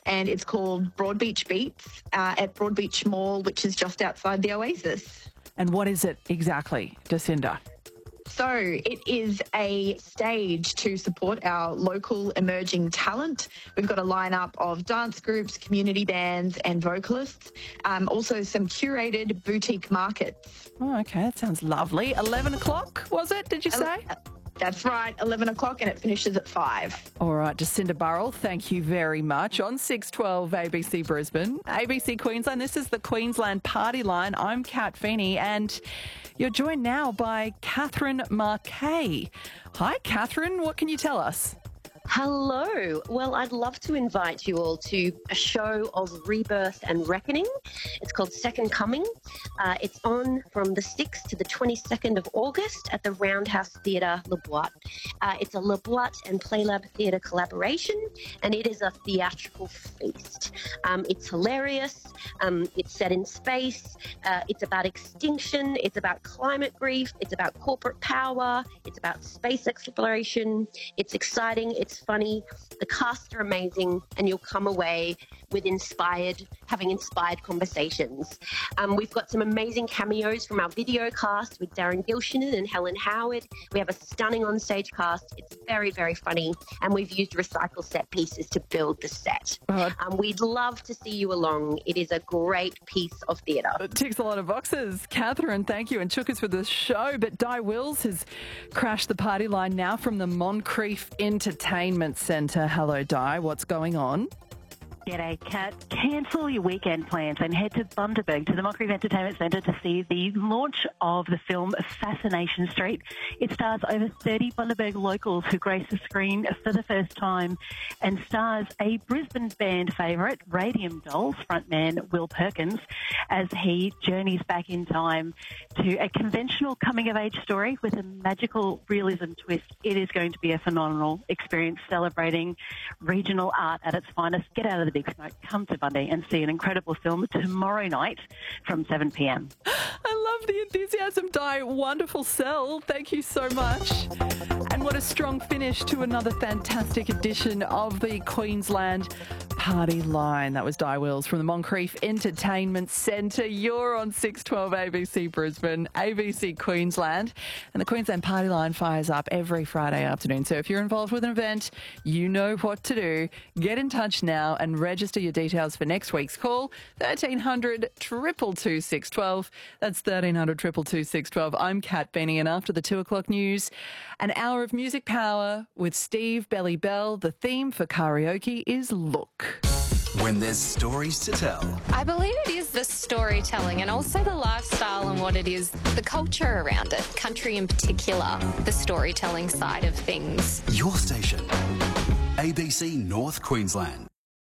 and it's called Broadbeach Beats at Broadbeach Mall, which is just outside the Oasis. And what is it exactly, Jacinda? So it is a stage to support our local emerging talent. We've got a lineup of dance groups, community bands and vocalists, also some curated boutique markets. Oh, okay, that sounds lovely. 11 o'clock, was it, did you say? That's right, 11 o'clock, and it finishes at 5. All right, Jacinda Burrell, thank you very much. On 612 ABC Brisbane, ABC Queensland, this is the Queensland Party Line. I'm Kat Feeney, and you're joined now by Catherine Marquet. Hi, Catherine, what can you tell us? Hello. Well, I'd love to invite you all to a show of rebirth and reckoning. It's called Second Coming. It's on from the 6th to the 22nd of August at the Roundhouse Theatre, Le Boite. It's a Le Boite and Playlab Theatre collaboration, and it is a theatrical feast. It's hilarious. It's set in space. It's about extinction. It's about climate grief. It's about corporate power. It's about space exploration. It's exciting. It's funny. The cast are amazing, and you'll come away with having inspired conversations. We've got some amazing cameos from our video cast with Darren Gilshanen and Helen Howard. We have a stunning onstage cast. It's very, very funny, and we've used recycled set pieces to build the set. We'd love to see you along. It is a great piece of theatre. It ticks a lot of boxes. Catherine, thank you, and took us for the show. But Di Wills has crashed the party line now from the Moncrief Entertainment Centre. Hello, Di. What's going on? G'day, Kat. Cancel your weekend plans and head to Bundaberg to the Moncrief Entertainment Centre to see the launch of the film Fascination Street. It stars over 30 Bundaberg locals who grace the screen for the first time and stars a Brisbane band favourite, Radium Dolls frontman Will Perkins, as he journeys back in time to a conventional coming-of-age story with a magical realism twist. It is going to be a phenomenal experience celebrating regional art at its finest. Get out of the big smoke, come to Bundy and see an incredible film tomorrow night from 7 p.m. I love the enthusiasm, Di. Wonderful sell. Thank you so much. And what a strong finish to another fantastic edition of the Queensland Party Line. That was Di Wills from the Moncrief Entertainment Centre. You're on 612 ABC Brisbane, ABC Queensland. And the Queensland Party Line fires up every Friday afternoon. So if you're involved with an event, you know what to do. Get in touch now and register your details for next week's call. 1300 222 612. That's 1300 222 612. I'm Kat Benny, and after the 2 o'clock news, an hour of music power with Steve Belly Bell. The theme for karaoke is Look. When there's stories to tell. I believe it is the storytelling and also the lifestyle and what it is, the culture around it, country in particular, the storytelling side of things. Your station, ABC North Queensland.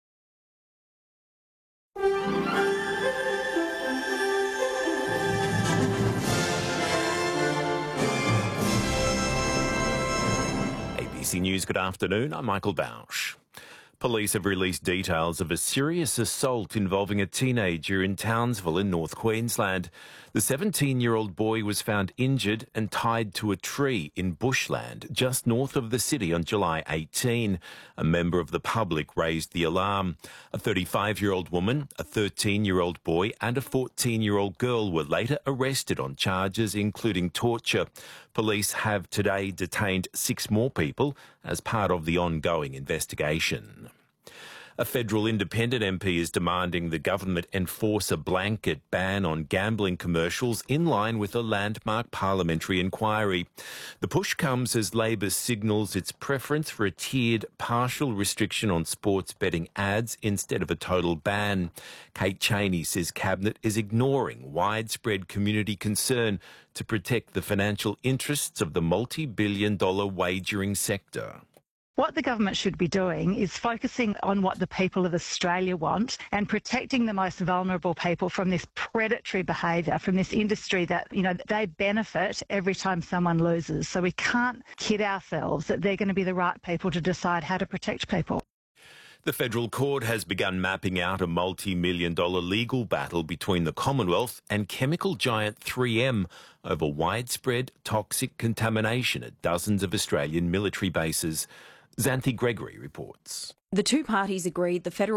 ABC News, good afternoon. I'm Michael Bausch. Police have released details of a serious assault involving a teenager in Townsville in North Queensland. The 17-year-old boy was found injured and tied to a tree in bushland just north of the city on July 18. A member of the public raised the alarm. A 35-year-old woman, a 13-year-old boy and a 14-year-old girl were later arrested on charges including torture. Police have today detained 6 more people as part of the ongoing investigation. A federal independent MP is demanding the government enforce a blanket ban on gambling commercials in line with a landmark parliamentary inquiry. The push comes as Labor signals its preference for a tiered partial restriction on sports betting ads instead of a total ban. Kate Chaney says Cabinet is ignoring widespread community concern to protect the financial interests of the multi-billion-dollar wagering sector. What the government should be doing is focusing on what the people of Australia want and protecting the most vulnerable people from this predatory behaviour, from this industry that, they benefit every time someone loses. So we can't kid ourselves that they're going to be the right people to decide how to protect people. The federal court has begun mapping out a multi-million-dollar legal battle between the Commonwealth and chemical giant 3M over widespread toxic contamination at dozens of Australian military bases. Xanthi Gregory reports. The two parties agreed the federal